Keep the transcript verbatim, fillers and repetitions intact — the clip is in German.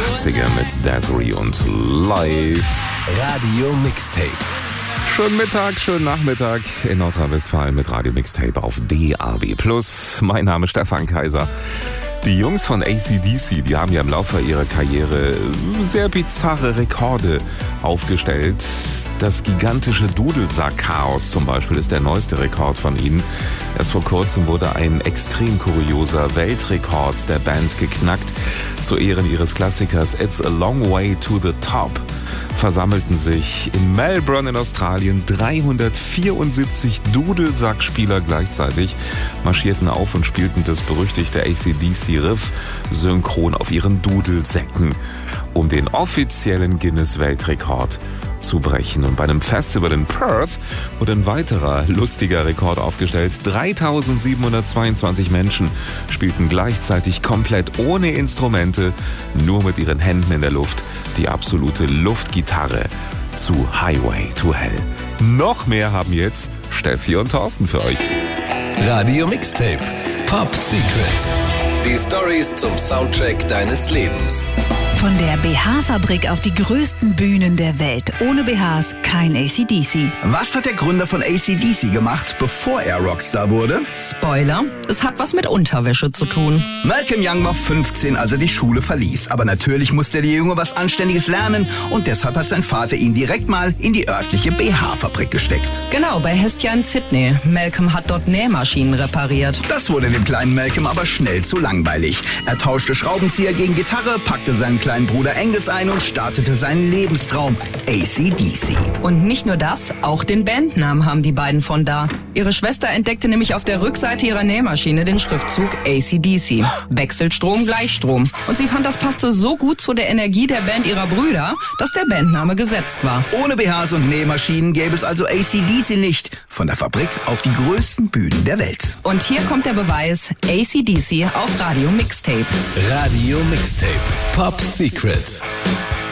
achtziger mit Desiree und Live. Radio Mixtape. Schönen Mittag, schönen Nachmittag in Nordrhein-Westfalen mit Radio Mixtape auf D A B plus. Mein Name ist Stefan Kaiser. Die Jungs von A C D C, die haben ja im Laufe ihrer Karriere sehr bizarre Rekorde aufgestellt. Das gigantische Dudelsack-Chaos zum Beispiel ist der neueste Rekord von ihnen. Erst vor kurzem wurde ein extrem kurioser Weltrekord der Band geknackt. Zu Ehren ihres Klassikers It's a Long Way to the Top versammelten sich in Melbourne in Australien dreihundertvierundsiebzig Dudelsackspieler gleichzeitig, marschierten auf und spielten das berüchtigte A C D C-Riff synchron auf ihren Dudelsäcken, um den offiziellen Guinness-Weltrekord zu brechen. Und bei einem Festival in Perth wurde ein weiterer lustiger Rekord aufgestellt. dreitausendsiebenhundertzweiundzwanzig Menschen spielten gleichzeitig komplett ohne Instrumente, nur mit ihren Händen in der Luft, die absolute Luftgitarre zu Highway to Hell. Noch mehr haben jetzt Steffi und Thorsten für euch. Radio Mixtape. Top Secret. Die Storys zum Soundtrack deines Lebens. Von der B H-Fabrik auf die größten Bühnen der Welt. Ohne B Hs kein A C D C. Was hat der Gründer von A C D C gemacht, bevor er Rockstar wurde? Spoiler, es hat was mit Unterwäsche zu tun. Malcolm Young war fünfzehn, als er die Schule verließ. Aber natürlich musste der Junge was Anständiges lernen und deshalb hat sein Vater ihn direkt mal in die örtliche B H-Fabrik gesteckt. Genau, bei Hestia in Sydney. Malcolm hat dort Nähmaschinen repariert. Das wurde dem kleinen Malcolm aber schnell zu langweilig. Er tauschte Schraubenzieher gegen Gitarre, packte seinen kleinen Bruder Angus ein und startete seinen Lebenstraum, A C D C. Und nicht nur das, auch den Bandnamen haben die beiden von da. Ihre Schwester entdeckte nämlich auf der Rückseite ihrer Nähmaschine den Schriftzug A C D C. Wechselstrom, Gleichstrom. Und sie fand, das passte so gut zu der Energie der Band ihrer Brüder, dass der Bandname gesetzt war. Ohne B Hs und Nähmaschinen gäbe es also A C D C nicht. Von der Fabrik auf die größten Bühnen der Welt. Und hier kommt der Beweis, A C D C auf Radio Mixtape. Radio Mixtape. Pop Secret.